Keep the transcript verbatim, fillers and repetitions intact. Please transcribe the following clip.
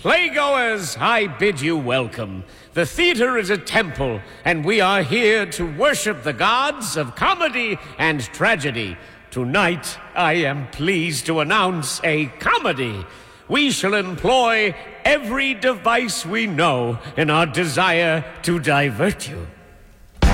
Playgoers, I bid you welcome. The theater is a temple, and we are here to worship the gods of comedy and tragedy. Tonight, I am pleased to announce a comedy. We shall employ every device we know in our desire to divert you.